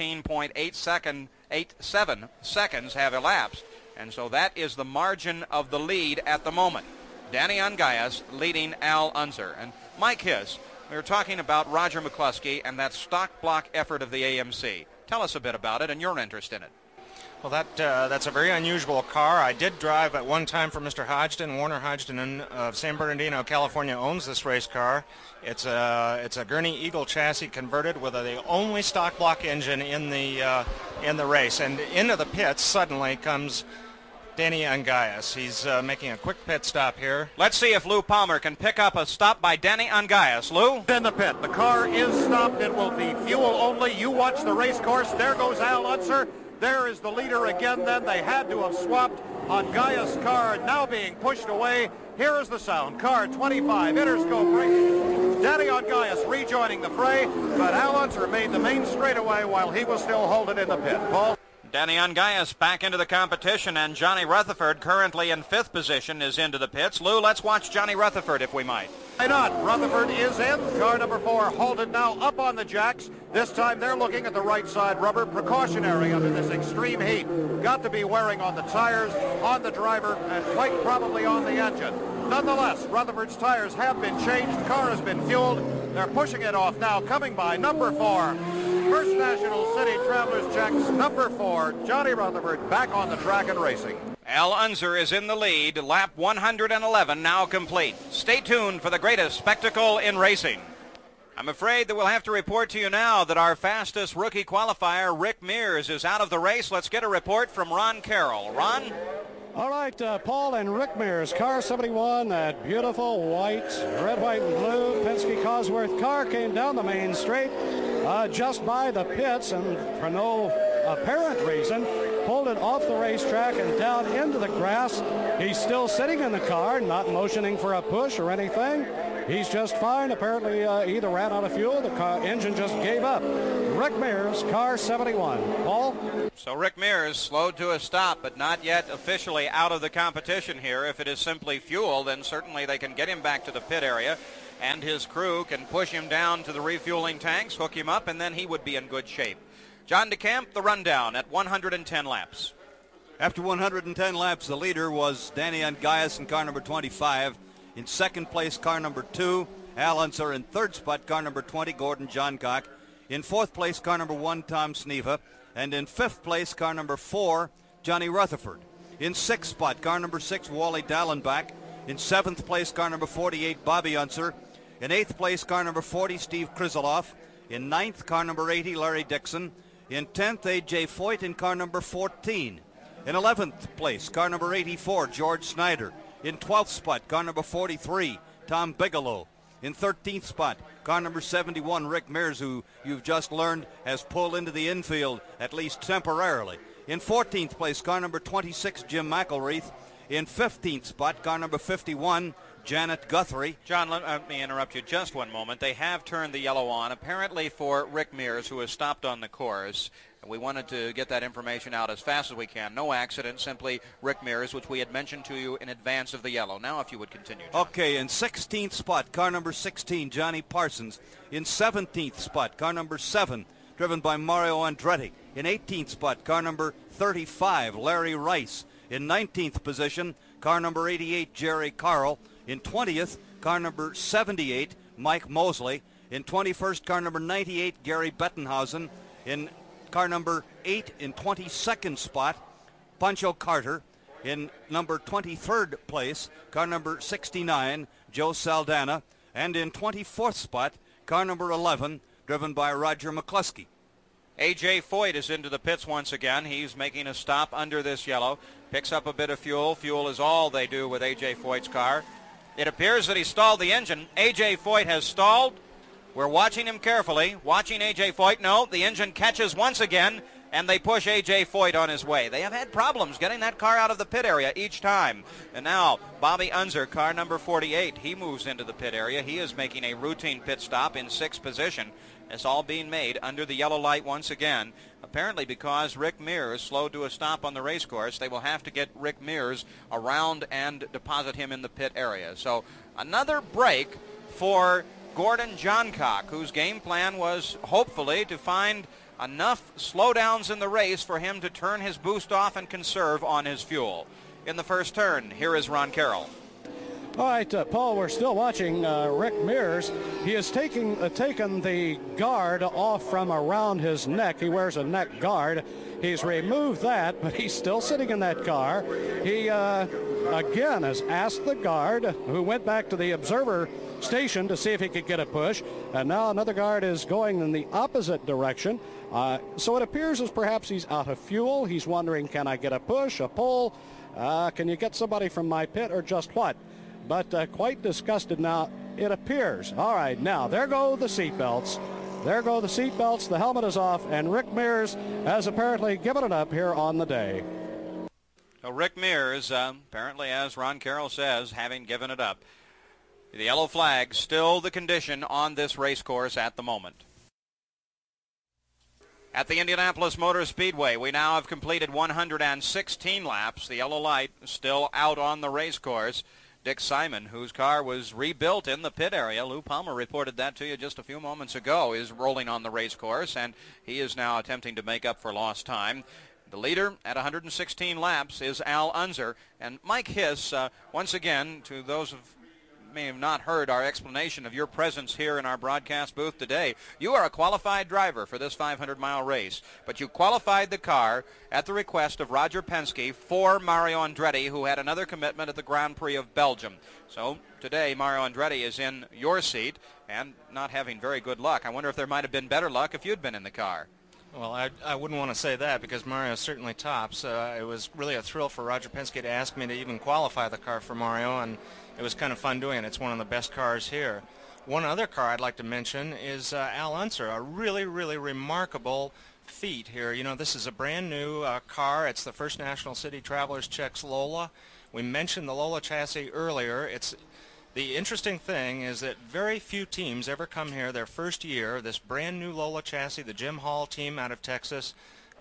17.87 seconds have elapsed. And so that is the margin of the lead at the moment. Danny Ongayas leading Al Unser. And Mike Hiss, we were talking about Roger McCluskey and that stock block effort of the AMC. Tell us a bit about it and your interest in it. Well, that's a very unusual car. I did drive at one time for Mr. Hodgson. Warner Hodgson of San Bernardino, California, owns this race car. It's a Gurney Eagle chassis converted with the only stock block engine in the race. And into the pits suddenly comes Danny Ongayas. He's making a quick pit stop here. Let's see if Lou Palmer can pick up a stop by Danny Ongayas. Lou? In the pit. The car is stopped. It will be fuel only. You watch the race course. There goes Al Unser. There is the leader again then. They had to have swapped. Ongayas' car now being pushed away. Here is the sound. Car 25, Interscope Racing. Danny Ongayas rejoining the fray, but Al Unser made the main straightaway while he was still holding in the pit. Paul? Danny Ongayas back into the competition, and Johnny Rutherford, currently in 5th position, is into the pits. Lou, let's watch Johnny Rutherford if we might. Why not? Rutherford is in. Car number 4 halted now up on the jacks. This time they're looking at the right side rubber. Precautionary under this extreme heat. Got to be wearing on the tires, on the driver, and quite probably on the engine. Nonetheless, Rutherford's tires have been changed. The car has been fueled. They're pushing it off now, coming by number 4. First National City Travelers checks number 4, Johnny Rutherford, back on the track and racing. Al Unser is in the lead. Lap 111 now complete. Stay tuned for the greatest spectacle in racing. I'm afraid that we'll have to report to you now that our fastest rookie qualifier, Rick Mears, is out of the race. Let's get a report from Ron Carroll. Ron? All right, Paul and Rick Mears, car 71, that beautiful white, red, white, and blue Penske Cosworth car came down the main straight just by the pits, and for no apparent reason, pulled it off the racetrack and down into the grass. He's still sitting in the car, not motioning for a push or anything. He's just fine. Apparently either ran out of fuel, the car engine just gave up. Rick Mears, car 71. Paul? So Rick Mears slowed to a stop, but not yet officially out of the competition here. If it is simply fuel, then certainly they can get him back to the pit area, and his crew can push him down to the refueling tanks, hook him up, and then he would be in good shape. John DeCamp, the rundown at 110 laps. After 110 laps, the leader was Danny Ungaius in car number 25. In second place, car number 2, Al Unser. In third spot, car number 20, Gordon Johncock. In fourth place, car number 1, Tom Sneva. And in fifth place, car number 4, Johnny Rutherford. In sixth spot, car number 6, Wally Dallenbach. In seventh place, car number 48, Bobby Unser. In eighth place, car number 40, Steve Krizeloff. In ninth, car number 80, Larry Dixon. In 10th, A.J. Foyt in car number 14. In 11th place, car number 84, George Snyder. In 12th spot, car number 43, Tom Bigelow. In 13th spot, car number 71, Rick Mears, who you've just learned has pulled into the infield, at least temporarily. In 14th place, car number 26, Jim McElreath. In 15th spot, car number 51, Janet Guthrie. John, let me interrupt you just one moment. They have turned the yellow on, apparently for Rick Mears, who has stopped on the course. We wanted to get that information out as fast as we can. No accident, simply Rick Mears, which we had mentioned to you in advance of the yellow. Now, if you would continue, John. Okay, in 16th spot, car number 16, Johnny Parsons. In 17th spot, car number 7, driven by Mario Andretti. In 18th spot, car number 35, Larry Rice. In 19th position, car number 88, Jerry Carl. In 20th, car number 78, Mike Mosley. In 21st, car number 98, Gary Bettenhausen. In car number 8 in 22nd spot, Pancho Carter. In number 23rd place, car number 69, Joe Saldana. And in 24th spot, car number 11, driven by Roger McCluskey. A.J. Foyt is into the pits once again. He's making a stop under this yellow. Picks up a bit of fuel. Fuel is all they do with A.J. Foyt's car. It appears that he stalled the engine. A.J. Foyt has stalled. We're watching him carefully, watching A.J. Foyt. No, the engine catches once again, and they push A.J. Foyt on his way. They have had problems getting that car out of the pit area each time. And now, Bobby Unser, car number 48, he moves into the pit area. He is making a routine pit stop in 6th position. It's all being made under the yellow light once again. Apparently because Rick Mears slowed to a stop on the race course, they will have to get Rick Mears around and deposit him in the pit area. So another break for Gordon Johncock, whose game plan was hopefully to find enough slowdowns in the race for him to turn his boost off and conserve on his fuel. In the first turn, here is Ron Carroll. All right, Paul, we're still watching Rick Mears. He has taken the guard off from around his neck. He wears a neck guard. He's removed that, but he's still sitting in that car. He, again, has asked the guard, who went back to the observer station to see if he could get a push, and now another guard is going in the opposite direction. So it appears as perhaps he's out of fuel. He's wondering, can I get a push, a pull? Can you get somebody from my pit, or just what? But quite disgusted now, it appears. All right, now, there go the seatbelts. There go the seatbelts. The helmet is off, and Rick Mears has apparently given it up here on the day. So Rick Mears, apparently, as Ron Carroll says, having given it up. The yellow flag, still the condition on this race course at the moment. At the Indianapolis Motor Speedway, we now have completed 116 laps. The yellow light still out on the race course. Dick Simon, whose car was rebuilt in the pit area, Lou Palmer reported that to you just a few moments ago, is rolling on the race course, and he is now attempting to make up for lost time. The leader at 116 laps is Al Unser. And Mike Hiss, once again, to those of may have not heard our explanation of your presence here in our broadcast booth today. You are a qualified driver for this 500-mile race, but you qualified the car at the request of Roger Penske for Mario Andretti, who had another commitment at the Grand Prix of Belgium. So today, Mario Andretti is in your seat and not having very good luck. I wonder if there might have been better luck if you'd been in the car. Well, I wouldn't want to say that because Mario certainly tops. It was really a thrill for Roger Penske to ask me to even qualify the car for Mario, and it was kind of fun doing it. It's one of the best cars here. One other car I'd like to mention is Al Unser, a really, really remarkable feat here. You know, this is a brand new car. It's the first National City Travelers Checks Lola. We mentioned the Lola chassis earlier. The interesting thing is that very few teams ever come here their first year. This brand new Lola chassis, the Jim Hall team out of Texas.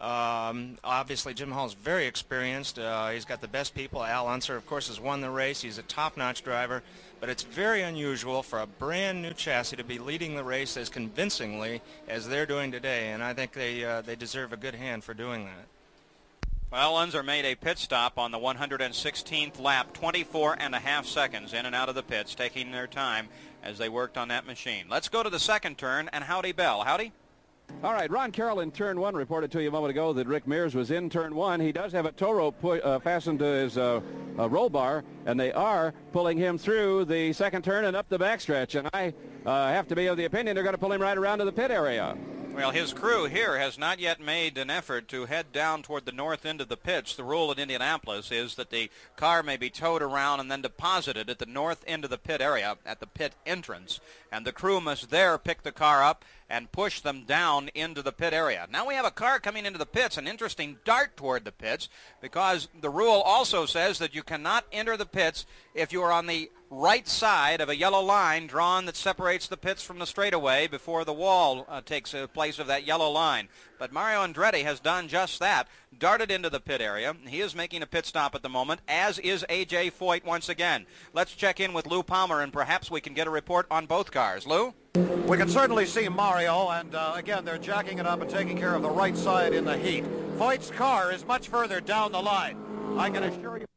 Obviously, Jim Hall's very experienced. He's got the best people. Al Unser, of course, has won the race. He's a top-notch driver. But it's very unusual for a brand new chassis to be leading the race as convincingly as they're doing today. And I think they deserve a good hand for doing that. Well, Unser made a pit stop on the 116th lap, 24.5 seconds in and out of the pits, taking their time as they worked on that machine. Let's go to the second turn, and Howdy Bell. Howdy? All right, Ron Carroll in turn one reported to you a moment ago that Rick Mears was in turn one. He does have a tow rope fastened to his roll bar, and they are pulling him through the second turn and up the backstretch. And I have to be of the opinion they're going to pull him right around to the pit area. Well, his crew here has not yet made an effort to head down toward the north end of the pits. The rule at Indianapolis is that the car may be towed around and then deposited at the north end of the pit area, at the pit entrance, and the crew must there pick the car up and push them down into the pit area. Now we have a car coming into the pits, an interesting dart toward the pits, because the rule also says that you cannot enter the pits if you are on the right side of a yellow line drawn that separates the pits from the straightaway before the wall takes place of that yellow line. But Mario Andretti has done just that, darted into the pit area. He is making a pit stop at the moment, as is A.J. Foyt once again. Let's check in with Lou Palmer, and perhaps we can get a report on both cars. Lou? We can certainly see Mario, and again, they're jacking it up and taking care of the right side in the heat. Foyt's car is much further down the line. I can assure you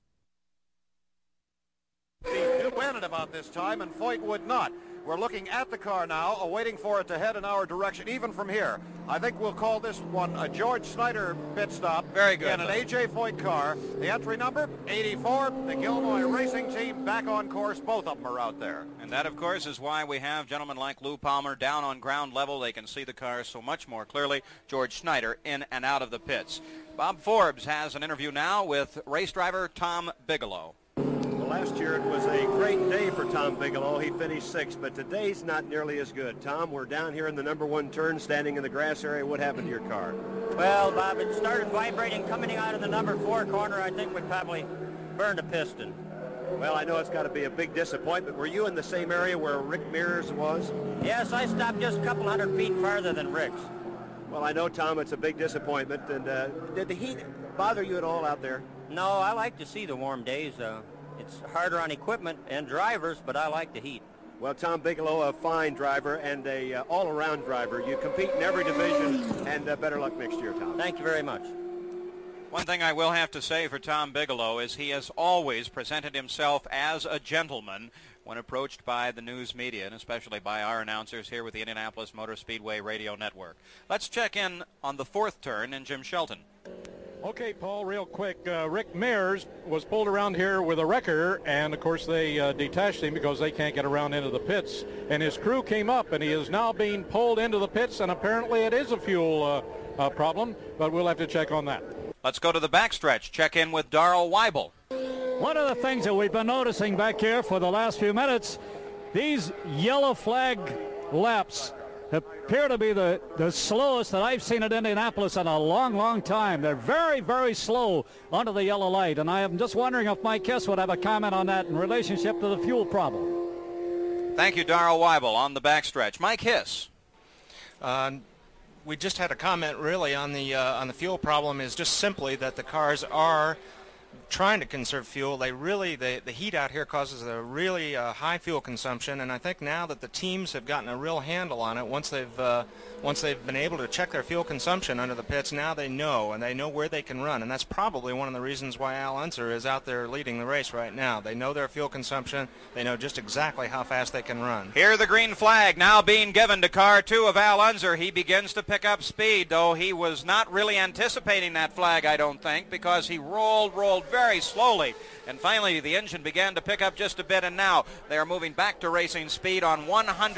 he do win at about this time, and Foyt would not. We're looking at the car now, awaiting for it to head in our direction, even from here. I think we'll call this one a George Snyder pit stop. Very good. In an A.J. Foyt car. The entry number, 84, the Gilroy Racing Team back on course. Both of them are out there. And that, of course, is why we have gentlemen like Lou Palmer down on ground level. They can see the cars so much more clearly. George Snyder in and out of the pits. Bob Forbes has an interview now with race driver Tom Bigelow. Last year it was a great day for Tom Bigelow. He finished sixth, but today's not nearly as good. Tom, we're down here in the number one turn, standing in the grass area. What happened to your car? Well, Bob, it started vibrating coming out of the number 4 corner. I think we probably burned a piston. Well, I know it's got to be a big disappointment. Were you in the same area where Rick Mears was? Yes, I stopped just a couple hundred feet farther than Rick's. Well, I know, Tom, it's a big disappointment. And did the heat bother you at all out there? No, I like to see the warm days. It's harder on equipment and drivers, but I like the heat. Well, Tom Bigelow, a fine driver and a all-around driver. You compete in every division, and better luck next year, Tom. Thank you very much. One thing I will have to say for Tom Bigelow is he has always presented himself as a gentleman when approached by the news media, and especially by our announcers here with the Indianapolis Motor Speedway Radio Network. Let's check in on the fourth turn in Jim Shelton. Okay, Paul, real quick. Rick Mears was pulled around here with a wrecker, and, of course, they detached him because they can't get around into the pits. And his crew came up, and he is now being pulled into the pits, and apparently it is a fuel problem, but we'll have to check on that. Let's go to the backstretch. Check in with Darrell Weibel. One of the things that we've been noticing back here for the last few minutes, these yellow flag laps appear to be the slowest that I've seen at Indianapolis in a long, long time. They're very, very slow under the yellow light, and I am just wondering if Mike Kiss would have a comment on that in relationship to the fuel problem. Thank you, Darrell Weibel, on the backstretch. Mike Hiss. We just had a comment really on the fuel problem is just simply that the cars are trying to conserve fuel. They really, the heat out here causes a really high fuel consumption, and I think now that the teams have gotten a real handle on it, once they've been able to check their fuel consumption under the pits, now they know, and they know where they can run, and that's probably one of the reasons why Al Unser is out there leading the race right now. They know their fuel consumption. They know just exactly how fast they can run. Here the green flag now being given to car 2 of Al Unser. He begins to pick up speed, though he was not really anticipating that flag, I don't think, because he rolled very slowly. And finally, the engine began to pick up just a bit, and now they are moving back to racing speed on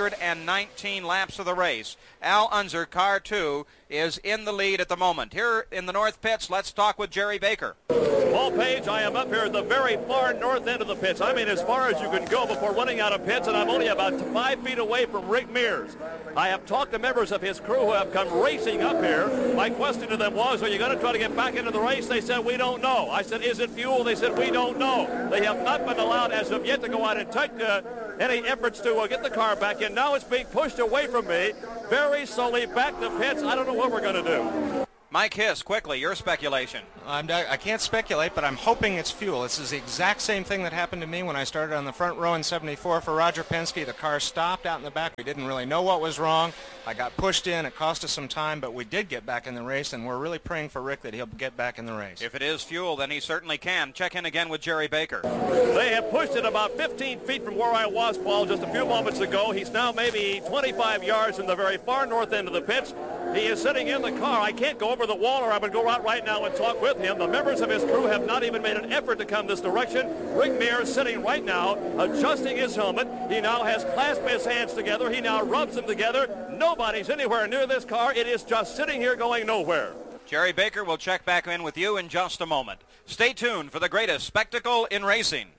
119 laps of the race. Al Unser, car 2, is in the lead at the moment. Here in the north pits, let's talk with Jerry Baker. Paul Page, I am up here at the very far north end of the pits. I mean, as far as you can go before running out of pits, and I'm only about 5 feet away from Rick Mears. I have talked to members of his crew who have come racing up here. My question to them was, are you going to try to get back into the race? They said, we don't know. I said, is it fuel? They said, we don't know. They have not been allowed as of yet to go out and take any efforts to get the car back in. Now it's being pushed away from me very slowly back to pits. I don't know what we're going to do. Mike Hiss, quickly, your speculation. I can't speculate, but I'm hoping it's fuel. This is the exact same thing that happened to me when I started on the front row in 74 for Roger Penske. The car stopped out in the back. We didn't really know what was wrong. I got pushed in. It cost us some time, but we did get back in the race, and we're really praying for Rick that he'll get back in the race. If it is fuel, then he certainly can. Check in again with Jerry Baker. They have pushed it about 15 feet from where I was, Paul, just a few moments ago. He's now maybe 25 yards from the very far north end of the pits. He is sitting in the car. I can't go over the wall, or I would go out right now and talk with him. The members of his crew have not even made an effort to come this direction. Rick Mears sitting right now, adjusting his helmet. He now has clasped his hands together. He now rubs them together. Nobody's anywhere near this car. It is just sitting here going nowhere. Jerry Baker will check back in with you in just a moment. Stay tuned for the greatest spectacle in racing.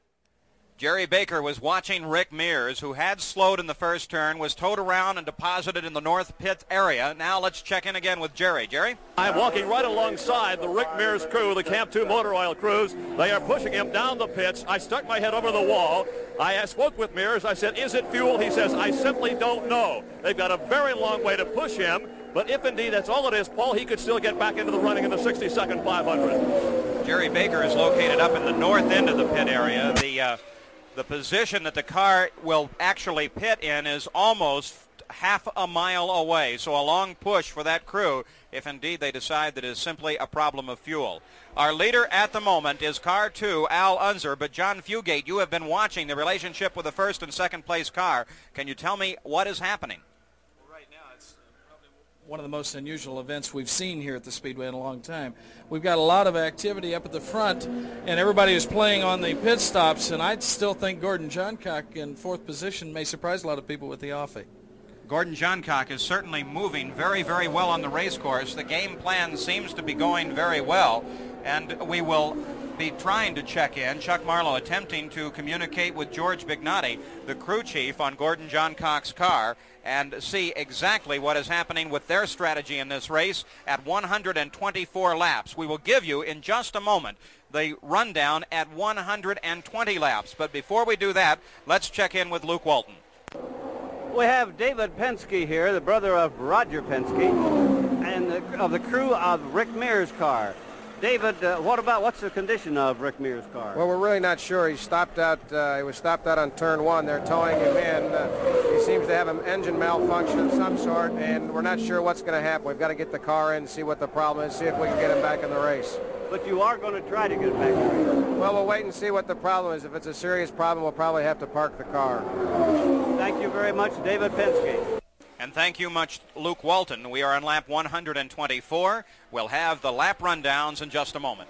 Jerry Baker was watching Rick Mears, who had slowed in the first turn, was towed around and deposited in the north pit area. Now let's check in again with Jerry. Jerry? I'm walking right alongside the Rick Mears crew, the Camp 2 Motor Oil crews. They are pushing him down the pits. I stuck my head over the wall. I spoke with Mears. I said, is it fuel? He says, I simply don't know. They've got a very long way to push him. But if indeed that's all it is, Paul, he could still get back into the running in the 62nd 500. Jerry Baker is located up in the north end of the pit area. The position that the car will actually pit in is almost half a mile away, so a long push for that crew if indeed they decide that it is simply a problem of fuel. Our leader at the moment is car 2, Al Unser, but John Fugate, you have been watching the relationship with the first and second place car. Can you tell me what is happening? One of the most unusual events we've seen here at the Speedway in a long time. We've got a lot of activity up at the front, and everybody is playing on the pit stops, and I still think Gordon Johncock in fourth position may surprise a lot of people with the offie. Gordon Johncock is certainly moving very, very well on the race course. The game plan seems to be going very well, and we will be trying to check in. Chuck Marlowe attempting to communicate with George Bignatti, the crew chief on Gordon Johncock's car, and see exactly what is happening with their strategy in this race at 124 laps. We will give you in just a moment the rundown at 120 laps. But before we do that, let's check in with Luke Walton. We have David Penske here, the brother of Roger Penske, and of the crew of Rick Mears' car. David, what's the condition of Rick Mears' car? Well, we're really not sure. He was stopped out on turn 1. They're towing him in. He seems to have an engine malfunction of some sort, and we're not sure what's going to happen. We've got to get the car in, see what the problem is, see if we can get him back in the race. But you are going to try to get it back in the race? Well, we'll wait and see what the problem is. If it's a serious problem, we'll probably have to park the car. Thank you very much, David Penske. And thank you much, Luke Walton. We are on lap 124. We'll have the lap rundowns in just a moment.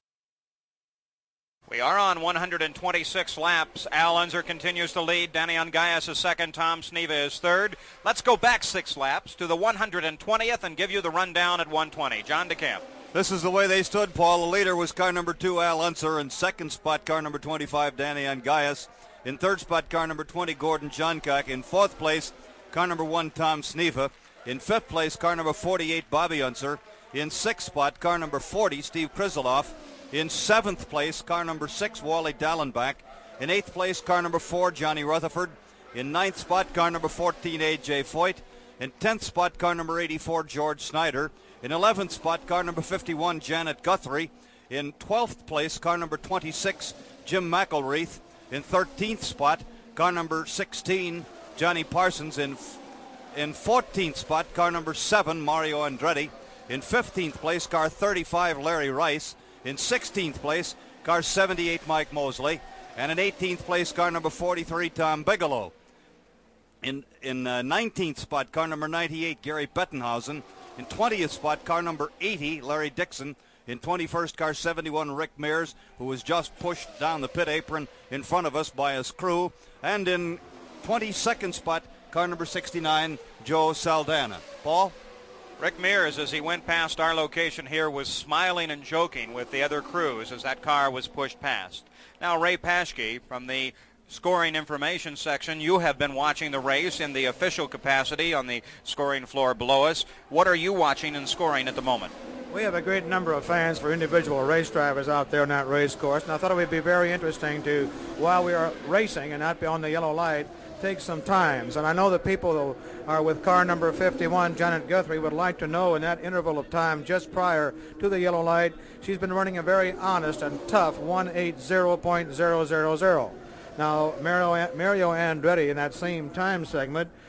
We are on 126 laps. Al Unser continues to lead. Danny Ungayas is second. Tom Sneva is third. Let's go back 6 laps to the 120th and give you the rundown at 120. John DeCamp. This is the way they stood, Paul. The leader was car number 2, Al Unser. In second spot, car number 25, Danny Ungayas. In third spot, car number 20, Gordon Johncock. In fourth place, car number 1, Tom Sneva. In fifth place, car number 48, Bobby Unser. In sixth spot, car number 40, Steve Krizeloff. In seventh place, car number 6, Wally Dallenbach. In eighth place, car number 4, Johnny Rutherford. In ninth spot, car number 14, A.J. Foyt. In 10th spot, car number 84, George Snyder. In 11th spot, car number 51, Janet Guthrie. In 12th place, car number 26, Jim McElreath. In 13th spot, car number 16, Johnny Parsons. In 14th spot, car number 7, Mario Andretti. In 15th place, car 35, Larry Rice. In 16th place, car 78, Mike Mosley. And in 18th place, car number 43, Tom Bigelow. In 19th spot, car number 98, Gary Bettenhausen. In 20th spot, car number 80, Larry Dixon. In 21st, car 71, Rick Mears, who was just pushed down the pit apron in front of us by his crew. And in 22nd spot, car number 69, Joe Saldana. Paul? Rick Mears, as he went past our location here, was smiling and joking with the other crews as that car was pushed past. Now, Ray Paschke from the scoring information section, you have been watching the race in the official capacity on the scoring floor below us. What are you watching and scoring at the moment? We have a great number of fans for individual race drivers out there on that race course, and I thought it would be very interesting to, while we are racing and not be on the yellow light, take some times. And I know that people who are with car number 51, Janet Guthrie, would like to know in that interval of time just prior to the yellow light, she's been running a very honest and tough 180.000. Now, Mario Andretti in that same time segment